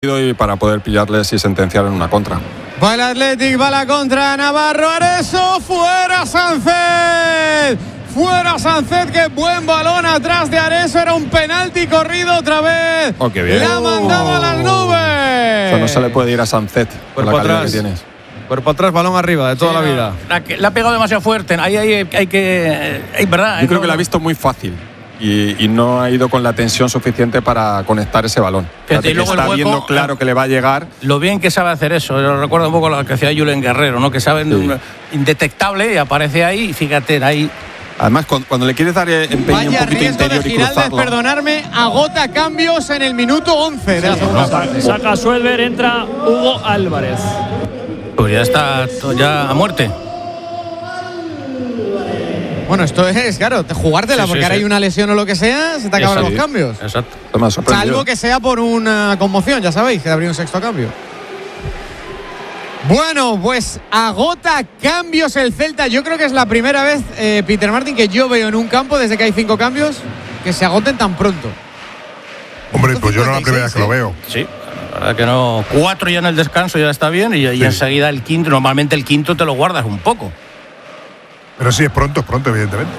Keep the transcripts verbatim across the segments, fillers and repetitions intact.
y para poder pillarles y sentenciar en una contra. Va el Athletic, va la contra, Navarro, Areso, fuera Sánchez, fuera Sánchez, qué buen balón atrás de Areso, era un penalti corrido otra vez, oh, qué bien. Le ha mandado a las nubes. Eso no se le puede ir a Sánchez por la calidad que tienes. Cuerpo atrás, balón arriba, de toda sí, la vida. La, la ha pegado demasiado fuerte, ahí hay, hay que, hay, verdad. Yo creo no, que la ha visto muy fácil. Y, y no ha ido con la tensión suficiente para conectar ese balón. Fíjate, y luego está el hueco, viendo claro que le va a llegar. Lo bien que sabe hacer eso. Yo recuerdo un poco lo que hacía Julen Guerrero, ¿no? Que sabe sí. indetectable y aparece ahí y fíjate ahí. Además, cuando, cuando le quieres dar empeño Vaya un poquito riesgo interior de y Giraldez, cruzarlo. Perdonarme, agota cambios en el minuto once de la segunda parte. Saca Suelver, entra Hugo Álvarez. Pues ya está ya a muerte. Bueno, esto es, claro, jugártela, sí, porque sí, ahora sí. hay una lesión o lo que sea, se te acaban Exacto. los cambios. Exacto. Salvo que sea por una conmoción, ya sabéis, que habría un sexto cambio. Bueno, pues agota cambios el Celta. Yo creo que es la primera vez, eh, Peter Martin, que yo veo en un campo, desde que hay cinco cambios, que se agoten tan pronto. Hombre, pues yo no es la primera vez que lo veo. Sí, la verdad que no. Cuatro ya en el descanso ya está bien y, y sí. enseguida el quinto. Normalmente el quinto te lo guardas un poco. Pero sí, es pronto, es pronto, evidentemente.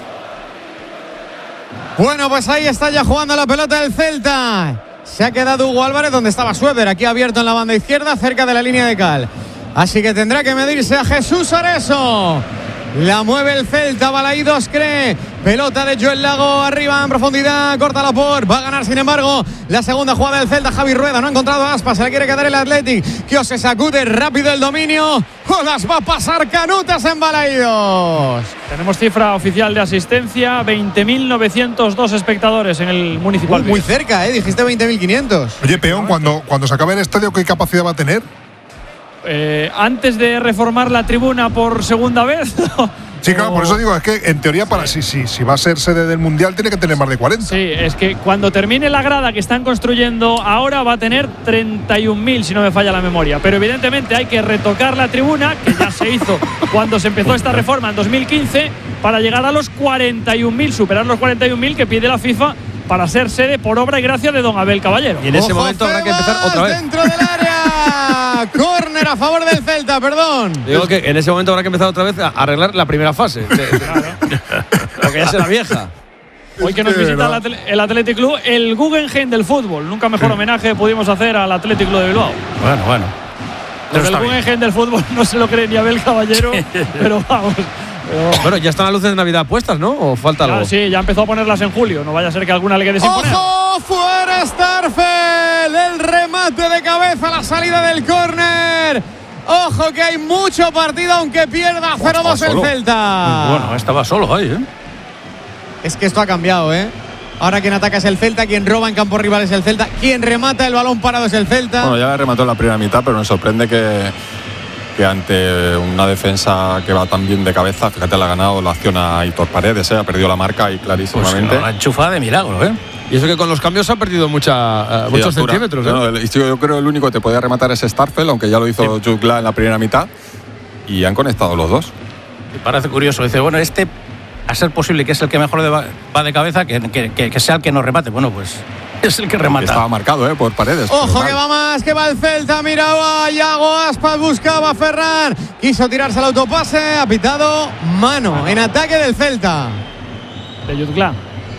Bueno, pues ahí está ya jugando la pelota del Celta. Se ha quedado Hugo Álvarez donde estaba Sueder, aquí abierto en la banda izquierda, cerca de la línea de cal. Así que tendrá que medirse a Jesús Areso. La mueve el Celta, Balaídos cree. Pelota de Joel Lago, arriba en profundidad, corta la por. Va a ganar, sin embargo, la segunda jugada del Celta. Javi Rueda no ha encontrado a Aspas, se le quiere quedar el Athletic. Kio se sacude rápido el dominio. O las va a pasar canutas en Balaídos. Tenemos cifra oficial de asistencia: veinte mil novecientos dos espectadores en el Municipal. Uh, muy cerca, ¿eh? Dijiste veinte mil quinientos. Oye, Peón, cuando, cuando se acabe el estadio, ¿qué capacidad va a tener? Eh, antes de reformar la tribuna por segunda vez. Sí, claro, por eso digo, es que en teoría para si, si, si va a ser sede del Mundial tiene que tener más de cuarenta. Sí, es que cuando termine la grada que están construyendo ahora va a tener treinta y un mil, si no me falla la memoria. Pero evidentemente hay que retocar la tribuna, que ya se hizo cuando se empezó esta reforma en dos mil quince, para llegar a los cuarenta y un mil, superar los cuarenta y un mil que pide la FIFA para ser sede por obra y gracia de don Abel Caballero. Y en ese Ojo, momento habrá que empezar otra vez. Dentro del área. Córner a favor del Celta, perdón. Digo que en ese momento habrá que empezar otra vez a arreglar la primera fase. De, de, claro. Porque ya será vieja. Hoy que nos visita el, Atl el Athletic Club, el Guggenheim del fútbol. Nunca mejor homenaje pudimos hacer al Athletic Club de Bilbao. Bueno, bueno. Porque el Guggenheim del fútbol no se lo cree ni Abel Caballero, pero vamos. Pero bueno, ya están las luces de Navidad puestas, ¿no? ¿O falta algo? Ah, sí, ya empezó a ponerlas en julio. No vaya a ser que alguna le quede sin poner. ¡Ojo! ¡Fuera Starfel! El remate de cabeza, la salida del córner. ¡Ojo que hay mucho partido, aunque pierda cero dos el Celta! Bueno, estaba solo ahí, ¿eh? Es que esto ha cambiado, ¿eh? Ahora quien ataca es el Celta, quien roba en campo rival es el Celta, quien remata el balón parado es el Celta. Bueno, ya remató en la primera mitad, pero me sorprende que... que ante una defensa que va tan bien de cabeza, fíjate, le ha ganado la acción a Aitor Paredes, ¿eh? Ha perdido la marca ahí clarísimamente. Pues la enchufada de milagro, ¿eh? Y eso que con los cambios ha perdido mucha, uh, sí, muchos altura. centímetros, ¿eh? No, yo creo que el único que te podía rematar es Starfel, aunque ya lo hizo sí. Jukla en la primera mitad, y han conectado los dos. Me parece curioso, dice, bueno, este, a ser posible que es el que mejor de, va de cabeza, que, que, que, que sea el que nos remate. Bueno, pues es el que remata. Estaba marcado, ¿eh? Por Paredes. Ojo que va más, que va el Celta. Miraba a Iago Aspas, buscaba a Ferran. Quiso tirarse al autopase. Ha pitado mano en ataque del Celta. De Jutgla.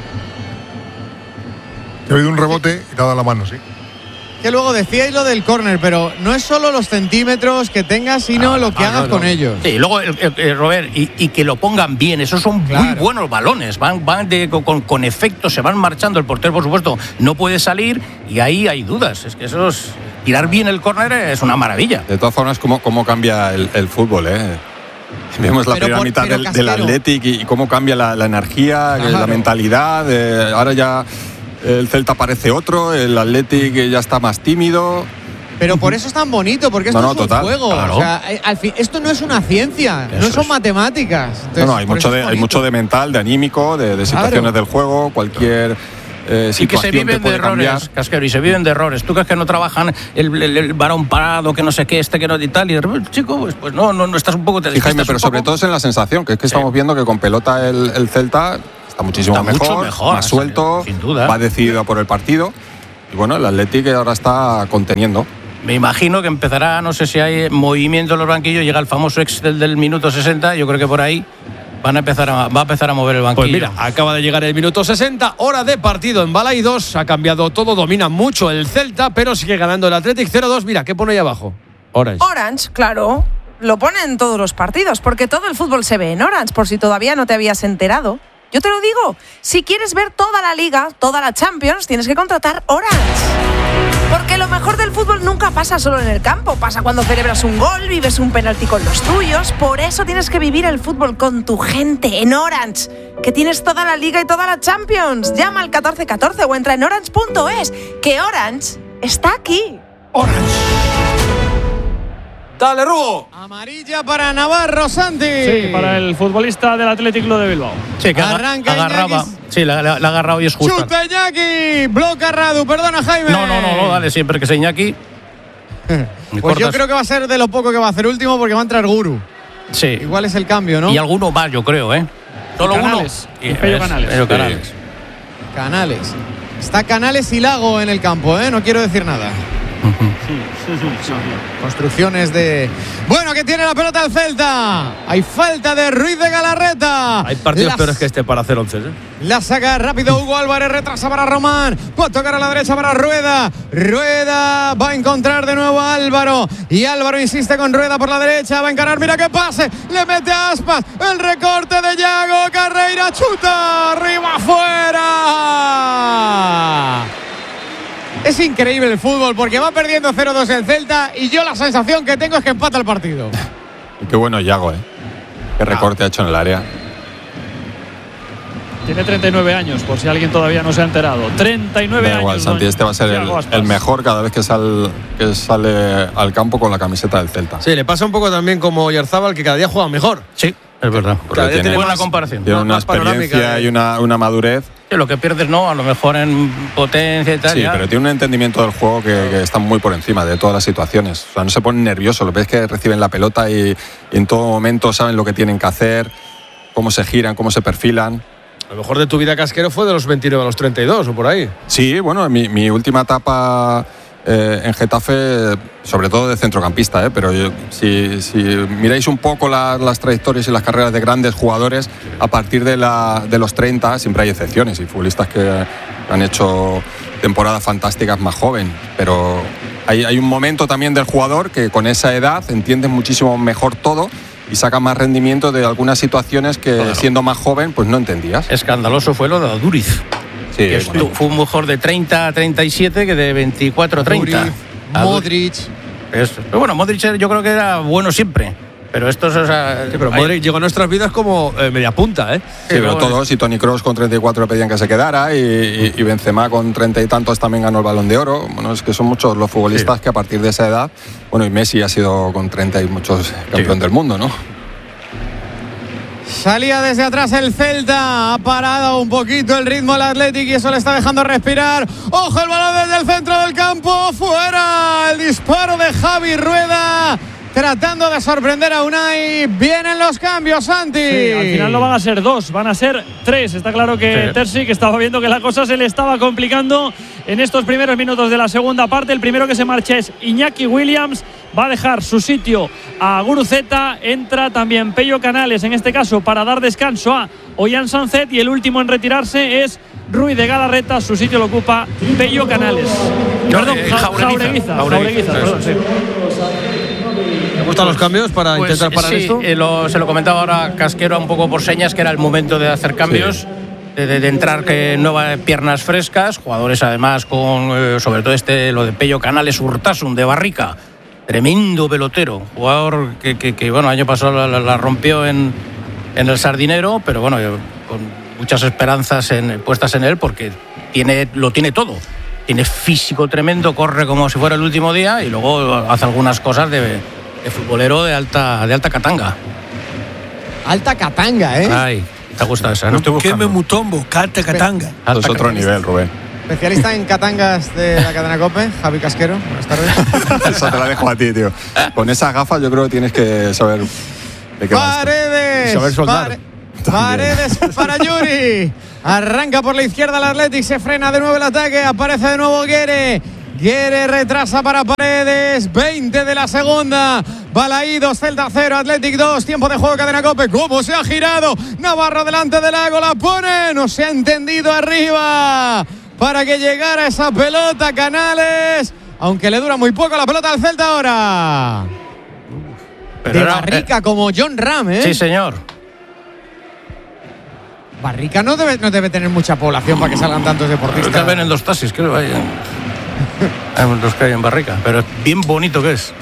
Ha habido un rebote y te ha dado la mano, sí. Que luego decíais lo del córner, pero no es solo los centímetros que tengas, sino ah, lo que ah, hagas no, no. con ellos. Sí, y luego, el, el, el Robert, y, y que lo pongan bien. Esos son claro. muy buenos balones. Van, van de, con, con efecto, se van marchando. El portero, por supuesto, no puede salir y ahí hay dudas. Es que eso es, tirar bien el córner es una maravilla. De todas formas, cómo, cómo cambia el, el fútbol, ¿eh? Vemos la pero primera por, mitad del, del Athletic y, y cómo cambia la, la energía, claro. la mentalidad. Eh, ahora ya... El Celta parece otro, el Athletic ya está más tímido. Pero por eso es tan bonito, porque esto no, no, es un total, juego. Claro. O sea, al fin, esto no es una ciencia, eso no son es. matemáticas. Entonces, no, no, hay mucho, de, hay mucho de mental, de anímico, de, de situaciones claro. del juego, cualquier eh, situación y que se viven que de errores, cambiar. Casquero, y se viven de errores. Tú crees que no trabajan el, el, el varón parado, que no sé qué, este que no y tal, y de repente, chico, pues, pues no, no, no estás un poco... Te sí, Jaime, pero sobre poco... todo es en la sensación, que es que sí. estamos viendo que con pelota el, el Celta... Está muchísimo está mejor, mucho mejor, más suelto, sin duda. Va decidido por el partido. y bueno, el Athletic ahora está conteniendo. Me imagino que empezará, no sé si hay movimiento en los banquillos, llega el famoso Excel del minuto sesenta, yo creo que por ahí van a empezar a, va a empezar a mover el banquillo. Pues mira, acaba de llegar el minuto sesenta, hora de partido en Balaidos, ha cambiado todo, domina mucho el Celta, pero sigue ganando el Athletic cero dos. Mira, ¿qué pone ahí abajo? Orange. Orange, claro, lo pone en todos los partidos, porque todo el fútbol se ve en Orange, por si todavía no te habías enterado. Yo te lo digo, si quieres ver toda la Liga, toda la Champions, tienes que contratar Orange. Porque lo mejor del fútbol nunca pasa solo en el campo, pasa cuando celebras un gol, vives un penalti con los tuyos. Por eso tienes que vivir el fútbol con tu gente en Orange, que tienes toda la Liga y toda la Champions. Llama al catorce catorce o entra en orange punto es, que Orange está aquí. Orange. Dale, Rubo. Amarilla para Navarro, Santi. Sí, para el futbolista del Athletic Club de Bilbao. Sí, que Arranca agarraba. Iñaki. Sí, la, la, la ha agarrado y es justa. Chuta Iñaki, bloca Radu, perdona Jaime. No, no, no, no, dale siempre que sea Iñaki. Pues yo creo que va a ser de lo poco que va a hacer último porque va a entrar Guru. Sí. Igual es el cambio, ¿no? Y alguno más, yo creo, ¿eh? Solo Canales. uno. Y Pello Canales. Pello Canales. Sí. Canales. Está Canales y Lago en el campo, ¿eh? No quiero decir nada. Construcciones de... Bueno, que tiene la pelota el Celta. Hay falta de Ruiz de Galarreta. Hay partidos Las... peores que este para hacer once, ¿eh? La saca rápido Hugo Álvarez, retrasa para Román. Va a tocar a la derecha para Rueda. Rueda va a encontrar de nuevo a Álvaro. Y Álvaro insiste con Rueda por la derecha. Va a encarar, mira qué pase. Le mete a Aspas. El recorte de Yago. Carreira chuta. Arriba afuera. Es increíble el fútbol porque va perdiendo cero dos el Celta y yo la sensación que tengo es que empata el partido. Y qué bueno Yago, ¿eh? Qué recorte ah. ha hecho en el área. Tiene treinta y nueve años, por si alguien todavía no se ha enterado. treinta y nueve da igual, años. Santi, este va a ser el, el mejor cada vez que, sal, que sale al campo con la camiseta del Celta. Sí, le pasa un poco también como Oyarzábal, que cada día juega mejor. Sí, es verdad. Cada día tiene buena más, comparación. Tiene más, una más experiencia y una, una madurez. Sí, lo que pierdes no, a lo mejor en potencia y tal. Sí, ya. pero tiene un entendimiento del juego que, que está muy por encima de todas las situaciones. O sea, no se ponen nerviosos, lo ves que reciben la pelota y, y en todo momento saben lo que tienen que hacer, cómo se giran, cómo se perfilan. A lo mejor de tu vida, Casquero, fue de los veintinueve a los treinta y dos o por ahí. Sí, bueno, mi, mi última etapa eh, en Getafe, sobre todo de centrocampista, eh, pero yo, si, si miráis un poco la, las trayectorias y las carreras de grandes jugadores, a partir de, la, de los treinta siempre hay excepciones y futbolistas que han hecho temporadas fantásticas más joven, pero hay, hay un momento también del jugador que con esa edad entiende muchísimo mejor todo y saca más rendimiento de algunas situaciones que claro. siendo más joven pues no entendías. Escandaloso fue lo de Aduriz. Sí, que bueno. Fue un mejor de treinta a treinta y siete que de veinticuatro a treinta. Modric. Es, pero bueno, Modric yo creo que era bueno siempre. Pero estos, o sea, sí, pero Modric hay... llegó a nuestras vidas como eh, media punta, ¿eh? Sí, sí pero, pero todos, y Toni Kroos con treinta y cuatro le pedían que se quedara, y, y, y Benzema con treinta y tantos también ganó el Balón de Oro. Bueno, es que son muchos los futbolistas sí. que a partir de esa edad, bueno, y Messi ha sido con treinta y muchos campeón sí. del mundo, ¿no? Salía desde atrás el Celta, ha parado un poquito el ritmo el Athletic y eso le está dejando respirar. ¡Ojo el balón desde el centro del campo! ¡Fuera! El disparo de Javi Rueda, tratando de sorprender a Unai. Vienen los cambios, Santi. Sí, al final no van a ser dos, van a ser tres. Está claro que sí. Terzi, que estaba viendo que la cosa se le estaba complicando en estos primeros minutos de la segunda parte. El primero que se marcha es Iñaki Williams. Va a dejar su sitio a Guruceta. Entra también Pello Canales, en este caso para dar descanso a Ollán Sanzet. Y el último en retirarse es Ruiz de Galarreta. Su sitio lo ocupa Pello Canales. No, Perdón, eh, ja Jaureguiza. Jaureguiza, Jaureguiza, perdón, sí. ¿Te gustan los cambios para pues, intentar parar sí, esto? Eh, lo, se lo comentaba ahora Casquero un poco por señas, que era el momento de hacer cambios. Sí. De, de entrar que nuevas piernas frescas, jugadores además con, eh, sobre todo este, lo de Pello Canales, Urtasun de Barrica, tremendo pelotero, jugador que, que, que bueno, el año pasado la, la rompió en, en el Sardinero, pero bueno, con muchas esperanzas en, puestas en él, porque tiene, lo tiene todo, tiene físico tremendo, corre como si fuera el último día y luego hace algunas cosas de, de futbolero de alta, de alta catanga. Alta catanga, ¿eh? Ay. ¿Te gusta esa, no? ¿Qué me mutombo? Carta catanga. Eso es otro nivel, Rubén. Especialista en catangas de la cadena COPE, Javi Casquero. Buenas tardes. Eso te la dejo a ti, tío. Con esas gafas yo creo que tienes que saber de qué Paredes. Saber soldar. Pare... Paredes para Yuri. Arranca por la izquierda el Athletic, se frena de nuevo el ataque, aparece de nuevo Guere. Guere retrasa para Paredes, veinte de la segunda. Balaídos, Celta cero, Athletic dos, tiempo de juego, Cadena Cope. ¿Cómo se ha girado? Navarro delante del Lago, la pone, no se ha entendido arriba para que llegara esa pelota. Canales, aunque le dura muy poco la pelota al Celta ahora. Pero de era, Barrica eh, como John Ram, ¿eh? Sí, señor. Barrica no debe, no debe tener mucha población para que salgan tantos deportistas. Creo que ven en dos taxis, creo que hay. Hay los que hay en Barrica, pero es bien bonito que es.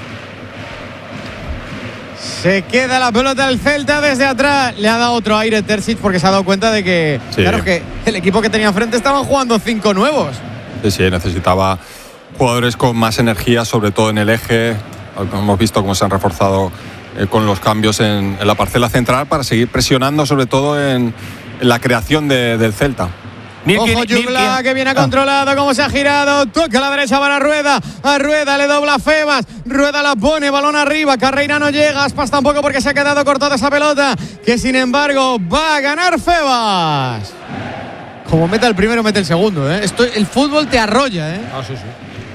Se queda la pelota del Celta desde atrás. Le ha dado otro aire Terzic porque se ha dado cuenta de que, sí. claro, que el equipo que tenía enfrente estaban jugando cinco nuevos. Sí, sí, necesitaba jugadores con más energía, sobre todo en el eje. Hemos visto cómo se han reforzado eh, con los cambios en, en la parcela central para seguir presionando, sobre todo en, en la creación de, del Celta. Ojo Jugla, que viene controlado, cómo se ha girado, toca a la derecha para Rueda, a Rueda le dobla Febas, Rueda la pone, balón arriba, Carreira no llega, Aspas tampoco porque se ha quedado cortada esa pelota, que sin embargo va a ganar Febas. Como meta el primero, mete el segundo, ¿eh? Esto, el fútbol te arrolla, ¿eh? Ah, sí, sí.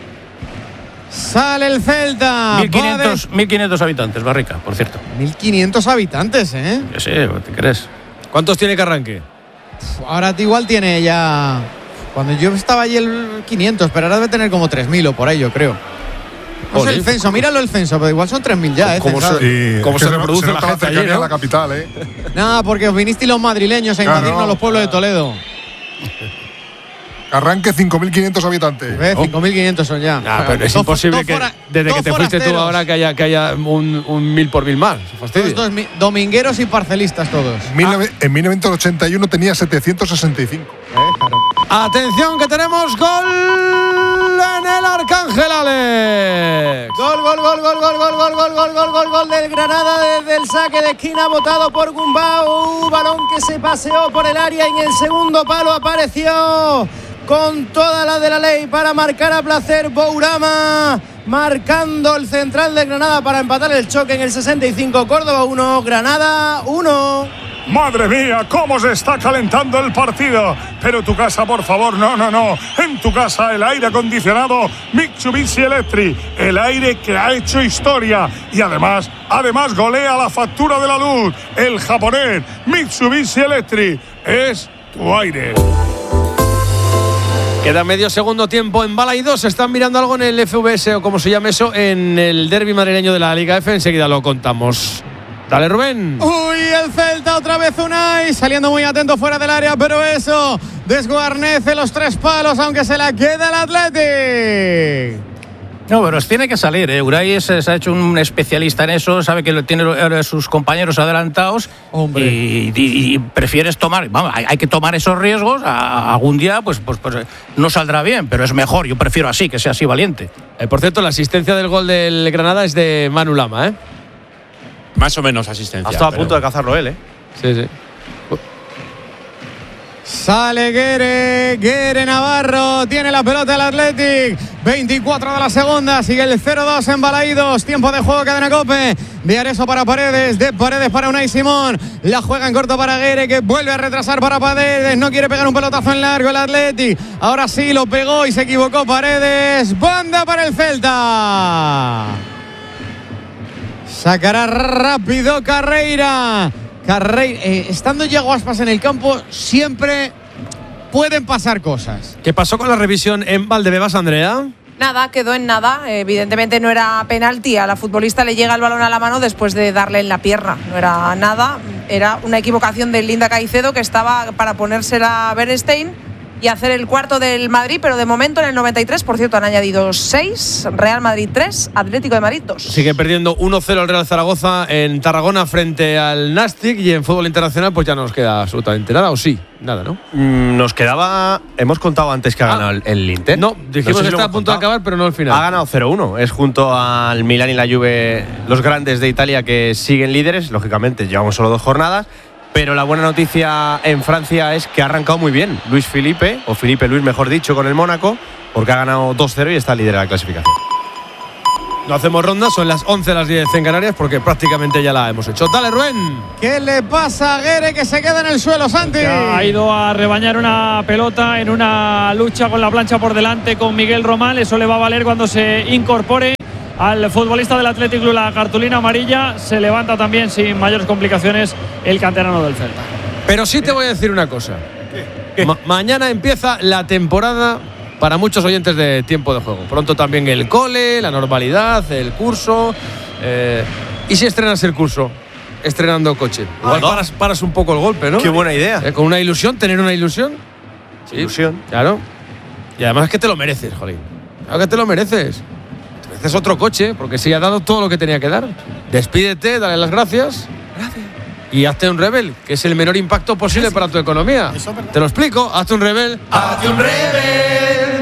Sale el Celta. mil quinientos habitantes, Barrica, por cierto. mil quinientos habitantes, ¿eh? Sí, ¿te crees? ¿Cuántos tiene Carranque? Ahora igual tiene ya. Cuando yo estaba allí el quinientos, pero ahora debe tener como tres mil o por ahí, yo creo. No sé el censo, míralo el censo, pero igual son tres mil ya, ¿eh? ¿Cómo se, sí, ¿cómo se, se reproduce se la gente allí, ¿no? A la capital, ¿eh? Nada, porque os vinisteis los madrileños a invadirnos claro, los pueblos claro. de Toledo. Arranque cinco mil quinientos habitantes. ¿Ves? cinco mil quinientos son ya. Nah, pero es imposible que desde que te fuiste tú ahora que haya, que haya un, un mil por mil más. Todos dos, domingueros y parcelistas todos. Ah. En mil novecientos ochenta y uno tenía setecientos sesenta y cinco. Eh, claro. Atención que tenemos gol en el Arcángel, Alex. Gol, gol, gol, gol, gol, gol, gol, gol, gol, gol, gol, gol del Granada desde el saque de esquina votado por Gumbau. Balón que se paseó por el área y en el segundo palo apareció con toda la de la ley para marcar a placer Bourama, marcando el central de Granada para empatar el choque en el sesenta y cinco. Córdoba uno, Granada uno. Madre mía, cómo se está calentando el partido. Pero tu casa, por favor, no, no, no. En tu casa el aire acondicionado Mitsubishi Electric, el aire que ha hecho historia y además, además golea la factura de la luz. El japonés Mitsubishi Electric es tu aire. Queda medio segundo tiempo en Balaídos. Están mirando algo en el F V S o como se llame eso, en el derbi madrileño de la Liga F. Enseguida lo contamos. Dale, Rubén. Uy, el Celta otra vez Unai, saliendo muy atento fuera del área, pero eso desguarnece los tres palos, aunque se la queda el Athletic. No, pero tiene que salir, ¿eh? Unai se, se ha hecho un especialista en eso, sabe que tiene sus compañeros adelantados. Hombre. Y, y, y prefieres tomar, vamos, hay, hay que tomar esos riesgos. A, a algún día, pues, pues, pues no saldrá bien, pero es mejor. Yo prefiero así, que sea así valiente. Eh, por cierto, la asistencia del gol del Granada es de Manu Lama, ¿eh? Más o menos asistencia. Ha estado a pero... punto de cazarlo él, ¿eh? Sí, sí. Sale Guere, Guere Navarro, tiene la pelota el Athletic, veinticuatro de la segunda, sigue el cero dos en Balaídos, tiempo de juego, Cadena Cope, de Areso para Paredes, de Paredes para Unai Simón, la juega en corto para Guere, que vuelve a retrasar para Paredes, no quiere pegar un pelotazo en largo el Athletic, ahora sí lo pegó y se equivocó Paredes, banda para el Celta. Sacará rápido Carreira. Carreira, eh, estando Yago Aspas en el campo, siempre pueden pasar cosas. ¿Qué pasó con la revisión en Valdebebas, Andrea? Nada, quedó en nada. Evidentemente no era penalti. A la futbolista le llega el balón a la mano después de darle en la pierna. No era nada. Era una equivocación de Linda Caicedo, que estaba para ponérsela a Bernstein y hacer el cuarto del Madrid, pero de momento en el noventa y tres, por cierto, han añadido seis, Real Madrid tres, Atlético de Madrid dos. Sigue perdiendo uno cero el Real Zaragoza en Tarragona frente al Nastic, y en fútbol internacional pues ya no nos queda absolutamente nada, o sí, nada, ¿no? Mm, nos quedaba, hemos contado antes que ha ganado ah, el, el Inter. No, dijimos no sé si que está a punto contado. de acabar, pero no al final. Ha ganado cero uno, es junto al Milan y la Juve, los grandes de Italia que siguen líderes, lógicamente llevamos solo dos jornadas. Pero la buena noticia en Francia es que ha arrancado muy bien Luis Felipe, o Felipe Luis mejor dicho, con el Mónaco, porque ha ganado dos cero y está líder de la clasificación. No hacemos ronda, son las once, las diez en Canarias, porque prácticamente ya la hemos hecho. Dale, Rubén. ¿Qué le pasa a Guere que se queda en el suelo, Santi? Ha ido a rebañar una pelota en una lucha con la plancha por delante con Miguel Román. Eso le va a valer cuando se incorpore al futbolista del Athletic Club la cartulina amarilla. Se levanta también sin mayores complicaciones el canterano del Celta. Pero sí te voy a decir una cosa. Ma- mañana empieza la temporada para muchos oyentes de Tiempo de Juego. Pronto también el cole, la normalidad, el curso. Eh, ¿Y si estrenas el curso? Estrenando coche. Igual Ah, ¿no? paras, paras un poco el golpe, ¿no? Qué buena idea. Eh, con una ilusión, tener una ilusión. Sí, Ilusión. Claro. Y además es que te lo mereces, jolín. Claro que te lo mereces. Te mereces otro coche, porque sí ha dado todo lo que tenía que dar. Despídete, dale las gracias. Gracias. Y hazte un Rebel, que es el menor impacto posible para tu economía. Te lo explico, hazte un Rebel. Hazte un Rebel.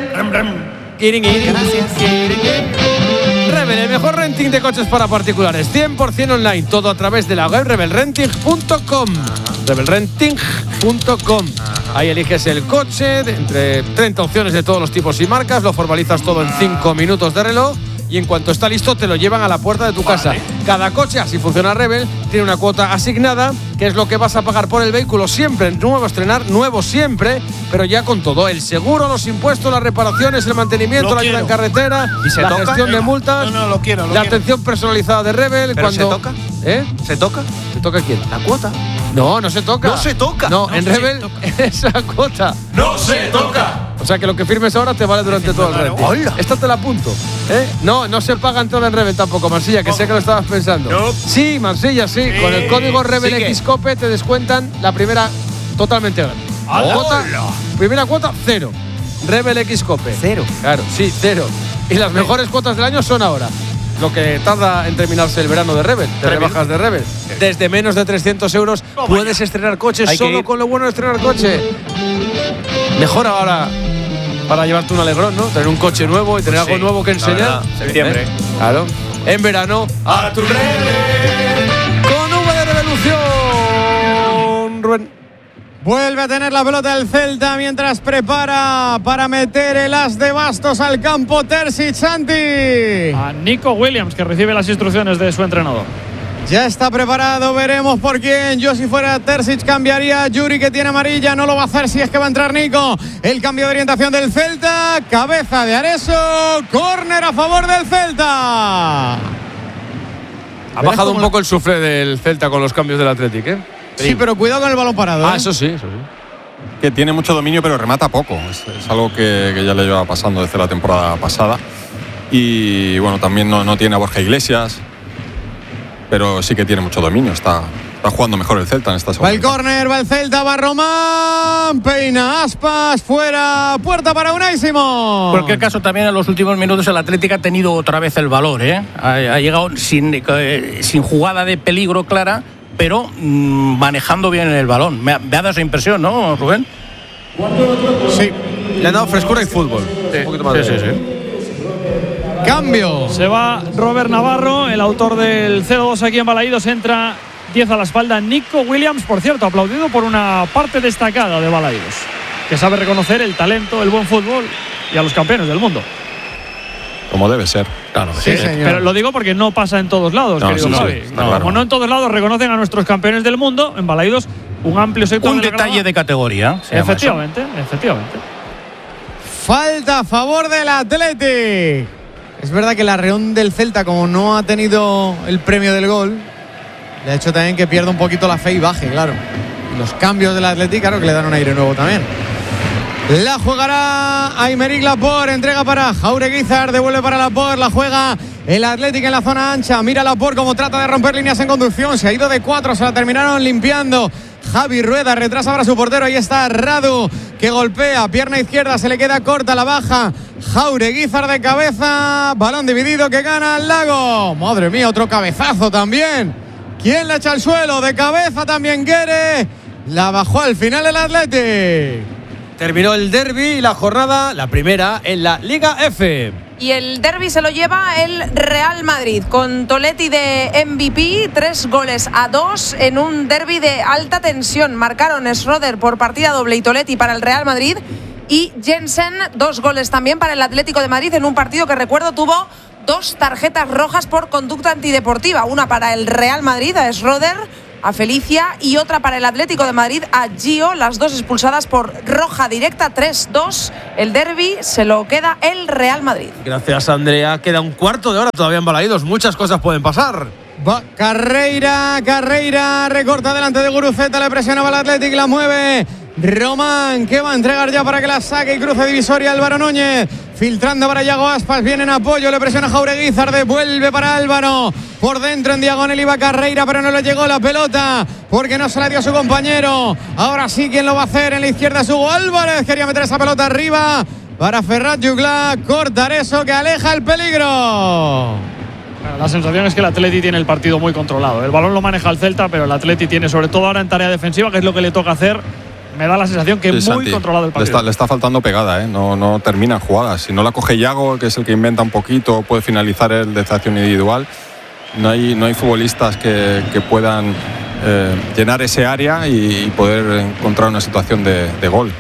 Rebel, el mejor renting de coches para particulares, cien por ciento online, todo a través de la web rebel renting punto com. rebel renting punto com. Ahí eliges el coche de entre treinta opciones de todos los tipos y marcas, lo formalizas todo en cinco minutos de reloj y en cuanto está listo te lo llevan a la puerta de tu casa. Cada coche, así funciona Rebel, tiene una cuota asignada, que es lo que vas a pagar por el vehículo siempre, nuevo a estrenar, nuevo siempre, pero ya con todo, el seguro, los impuestos, las reparaciones, el mantenimiento, Lo la ayuda quiero. en carretera, ¿Y se la toca? gestión de Venga. multas, No, no, lo quiero, lo la quiero. atención personalizada de Rebel. ¿Pero cuando, se toca? ¿Eh? ¿Se toca? ¿Se toca quién? ¿La cuota? No, no se toca. No se toca. No, No en se Rebel es la cuota. ¡No se toca! O sea que lo que firmes ahora te vale durante todo el renting. ¡Hola! Esta te la apunto. ¿Eh? No, no se paga entrada en Rebel tampoco, Marsilla, que sé que lo estabas pensando. No. Sí, Marsilla, sí. Con el código Rebel Sí que- X Cope te descuentan la primera totalmente gratis. Cuota, primera cuota, cero. Rebel X Cope. Cero. Claro, sí, cero. Y las mejores cuotas del año son ahora. Lo que tarda en terminarse el verano de Rebel, de rebajas de Rebel. Desde menos de trescientos euros puedes estrenar coches Hay que solo ir. con lo bueno de estrenar coche. Mejor ahora para llevarte un alegrón, ¿no? Tener un coche nuevo y tener Pues algo sí, nuevo que la enseñar. verdad, septiembre. ¿Eh? Claro. En verano, a tu Rebel. Con V de revolución. Rubén. Vuelve a tener la pelota el Celta mientras prepara para meter el as de bastos al campo Terzic, Santi. A Nico Williams, que recibe las instrucciones de su entrenador. Ya está preparado, veremos por quién. Yo si fuera Terzic cambiaría a Yuri, que tiene amarilla. No lo va a hacer si es que va a entrar Nico. El cambio de orientación del Celta. Cabeza de Areso. Córner a favor del Celta. Ha bajado un poco el sufre del Celta con los cambios del Athletic, ¿eh? Sí, pero cuidado con el balón parado. Ah, ¿eh? eso sí, eso sí. Que tiene mucho dominio pero remata poco. Es, es algo que, que ya le lleva pasando desde la temporada pasada. Y bueno, también no, no tiene a Borja Iglesias, pero sí que tiene mucho dominio. Está, está jugando mejor el Celta en esta segunda. Va el córner, va el Celta, va Román. Peina Aspas, fuera. Puerta para Unai Simón. En cualquier caso, también en los últimos minutos el Atlético ha tenido otra vez el valor, ¿eh? Ha, ha llegado sin, eh, sin jugada de peligro clara, pero mmm, manejando bien el balón. Me ha, me ha dado esa impresión, ¿no, Rubén? Sí. Le han dado frescura y fútbol. Sí, un poquito más sí, de- sí, sí. Cambio. Se va Robert Navarro, el autor del cero dos aquí en Balaídos. Entra diez a la espalda Nico Williams, por cierto, aplaudido por una parte destacada de Balaídos, que sabe reconocer el talento, el buen fútbol y a los campeones del mundo. Como debe ser. Claro, Sí, señor. Pero lo digo porque no pasa en todos lados, No, querido sí, sí, Javi. está No, claro. Como no en todos lados reconocen a nuestros campeones del mundo, en Balaídos un amplio sector. Un de la detalle grada. de categoría. se llama eso. Efectivamente, efectivamente. Falta a favor del Athletic. Es verdad que la Reón del Celta, como no ha tenido el premio del gol, le ha hecho también que pierda un poquito la fe y baje, claro. Y los cambios del Athletic, claro, que le dan un aire nuevo también. La jugará Aymeric Laporte, entrega para Jaureguizar, devuelve para Laporte, la juega el Athletic en la zona ancha. Mira Laporte como trata de romper líneas en conducción, se ha ido de cuatro, se la terminaron limpiando. Javi Rueda retrasa para su portero, ahí está Radu, que golpea, pierna izquierda, se le queda corta, la baja Jaureguizar de cabeza, balón dividido que gana el Lago. Madre mía, otro cabezazo también. ¿Quién la echa al suelo? De cabeza también Guere, la bajó al final el Athletic. Terminó el derbi y la jornada, la primera, en la Liga F. Y el derbi se lo lleva el Real Madrid, con Toletti de M V P, tres goles a dos en un derbi de alta tensión. Marcaron Schroeder por partida doble y Toletti para el Real Madrid, y Jensen, dos goles también para el Atlético de Madrid en un partido que, recuerdo, tuvo dos tarjetas rojas por conducta antideportiva. Una para el Real Madrid, a Schroeder, a Felicia, y otra para el Atlético de Madrid, a Gio, las dos expulsadas por roja directa. Tres dos, el derbi se lo queda el Real Madrid. Gracias, Andrea. Queda un cuarto de hora todavía en Balaídos. Muchas cosas pueden pasar. Va, Carreira, Carreira, recorta delante de Guruceta, le presionaba al Atlético, la mueve Román, que va a entregar ya para que la saque y cruce divisoria Álvaro Núñez. Filtrando para Yago Aspas, viene en apoyo, le presiona Jaureguizar, devuelve para Álvaro. Por dentro en diagonal iba Carreira, pero no le llegó la pelota porque no se la dio a su compañero. Ahora sí, ¿quién lo va a hacer? En la izquierda es Hugo Álvarez, quería meter esa pelota arriba para Ferrat Jugla, cortar eso que aleja el peligro. La sensación es que el Atleti tiene el partido muy controlado. El balón lo maneja el Celta, pero el Atleti tiene, sobre todo ahora en tarea defensiva, que es lo que le toca hacer. Me da la sensación que es sí, muy Santi, controlado el partido. Le está, le está faltando pegada, ¿eh? no, no termina jugadas. Si no la coge Yago, que es el que inventa un poquito, puede finalizar el de acción individual. No hay, no hay futbolistas que, que puedan eh, llenar ese área y, y poder encontrar una situación de, de gol.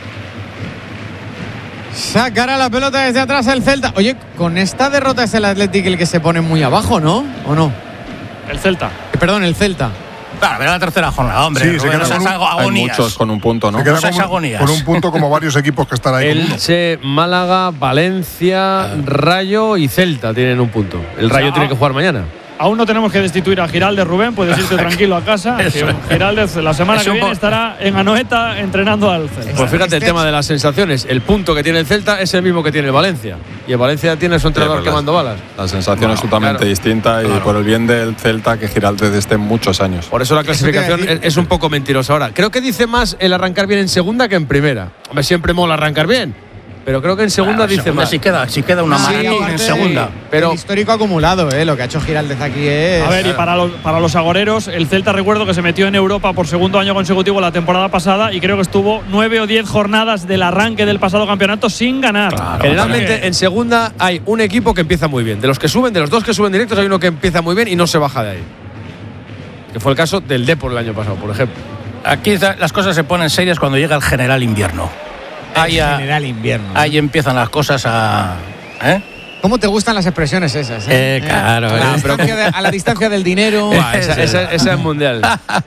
Sacará la pelota desde atrás el Celta. Oye, con esta derrota es el Atlético el que se pone muy abajo, ¿no? ¿O no? El Celta. Eh, perdón, el Celta. Claro, era la tercera jornada, hombre. Sí, se queda con un, hay muchos con un punto, ¿no? Se queda con, un, con un punto como varios equipos que están ahí. Elche, Málaga, Valencia, ah. Rayo y Celta tienen un punto. El Rayo o sea, tiene que jugar mañana. Aún no tenemos que destituir a Giraldez, Rubén. Puedes irte tranquilo a casa. Giraldez la semana que viene estará en Anoeta entrenando al Celta. Pues fíjate, el tema de las sensaciones. El punto que tiene el Celta es el mismo que tiene el Valencia. Y el Valencia tiene su entrenador sí, quemando las, balas. La sensación no, es totalmente claro, claro. distinta y por el bien del Celta que Giraldez esté muchos años. Por eso la clasificación es, es un poco mentirosa. Ahora, creo que dice más el arrancar bien en segunda que en primera. Hombre, siempre mola arrancar bien. Pero creo que en segunda bueno, dice segunda más. Si queda, si queda una sí, maratón en segunda. Pero el histórico acumulado, ¿eh? Lo que ha hecho Giraldez aquí es. A ver, y para los, para los agoreros, el Celta recuerdo que se metió en Europa por segundo año consecutivo la temporada pasada y creo que estuvo nueve o diez jornadas del arranque del pasado campeonato sin ganar. Claro, generalmente porque en segunda hay un equipo que empieza muy bien. De los que suben, de los dos que suben directos, hay uno que empieza muy bien y no se baja de ahí. Que fue el caso del Depor el año pasado, por ejemplo. Aquí las cosas se ponen serias cuando llega el general invierno. Ahí, a, general invierno. Ahí ¿no? empiezan las cosas a. ¿eh? ¿Cómo te gustan las expresiones esas? Eh, eh claro. A la, distancia, de, a la distancia del dinero. Buah, esa, esa, esa es mundial.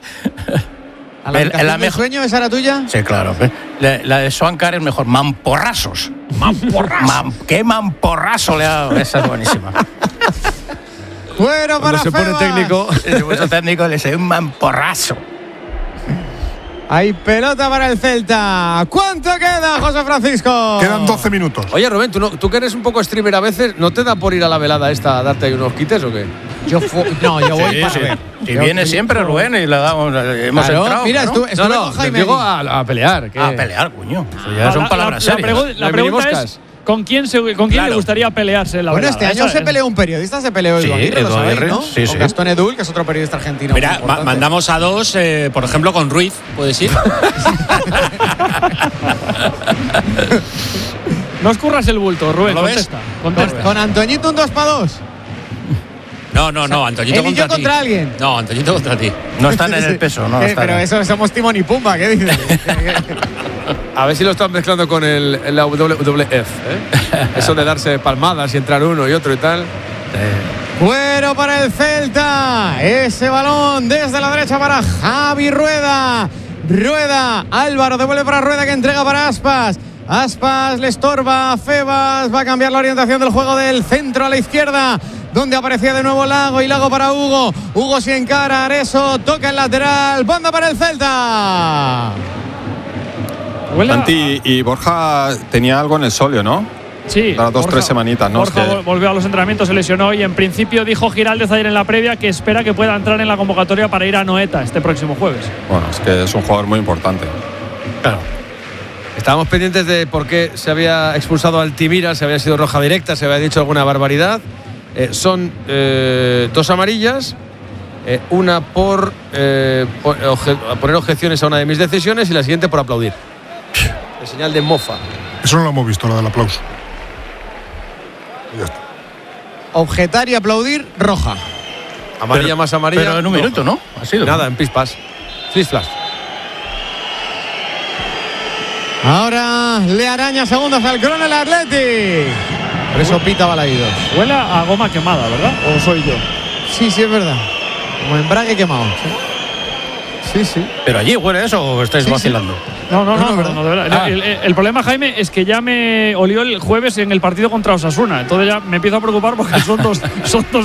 ¿A la el, la del sueño esa era tuya? Sí, claro. La, la de Swankar es mejor. Mamporrazos. Mamporrazos. Man, ¿Qué mamporrazo le ha dado? Esa es buenísima. Bueno, para se Febas. pone técnico. Se pone técnico le dice un mamporrazo. Hay pelota para el Celta. ¿Cuánto queda, José Francisco? Quedan doce minutos. Oye, Rubén, ¿tú, no, tú que eres un poco streamer a veces, ¿no te da por ir a la velada esta a darte ahí unos quites o qué? Yo fu- No, yo voy sí, para sí. ver. Y viene siempre Rubén y le damos. Hemos claro, entrado. Mira, ¿no? estuve, estuve no, no, con Jaime. Digo a, a pelear. ¿Qué? A pelear, coño. Eso ya la, son palabras la, serias. La, pregu- la pregunta es. ¿Con quién, se, con quién claro. le gustaría pelearse en la Bueno, velada? este año Esa se es. peleó un periodista, se peleó Edu sí, Aguirre, Edu ¿lo sabéis, Aguirre, no? sí, sí. Gastón Edul, que es otro periodista argentino. Mira, ma- mandamos a dos, eh, por ejemplo, con Ruiz, ¿puedes ir? No os curras el bulto, Rubén, ¿Lo ves? contesta. contesta. Con, con Antoñito un dos para dos. No, no, no, Antoñito él y contra yo contra ti. alguien. No, Antoñito contra ti. No están en el peso, no ¿Qué? están. Pero eso somos Timón y Pumba, ¿qué dices? A ver si lo están mezclando con el, el la W W F, ¿eh? Eso de darse palmadas y entrar uno y otro y tal. Fuero para el Celta. Ese balón desde la derecha para Javi Rueda. Rueda, Álvaro devuelve para Rueda que entrega para Aspas. Aspas le estorba a Febas. Va a cambiar la orientación del juego del centro a la izquierda, donde aparecía de nuevo Lago, y Lago para Hugo. Hugo se encara, Areso toca el lateral. Banda para el Celta. Santi y Borja tenía algo en el solio, ¿no? Sí. Para dos, Borja, tres semanitas, ¿no? Borja es que... volvió a los entrenamientos, se lesionó y en principio dijo Giraldez ayer en la previa que espera que pueda entrar en la convocatoria para ir a Anoeta este próximo jueves. Bueno, es que es un jugador muy importante. Claro. Estábamos pendientes de por qué se había expulsado al Altimira, si había sido roja directa, se había dicho alguna barbaridad. Eh, son eh, dos amarillas, eh, una por, eh, por obje, poner objeciones a una de mis decisiones y la siguiente por aplaudir. De señal de mofa. Eso no lo hemos visto, lo del aplauso. Y ya está. Objetar y aplaudir, roja. Amarilla pero, más amarilla. Pero en un roja. minuto, ¿no? Ha sido. Nada, en pispas. Flis flash. Ahora le araña segundos al Cron el Athletic. Por eso pita Balaídos. Huele a goma quemada, ¿verdad? ¿O soy yo? Sí, sí, es verdad. Como embrague quemado. Sí, sí. ¿Pero allí huele eso o estáis Sí, sí. vacilando? No, no, no, No, no, no, no, de verdad. Ah. El, el- el problema, Jaime, es que ya me olió el jueves en el partido contra Osasuna. Entonces ya me empiezo a preocupar porque son dos, son dos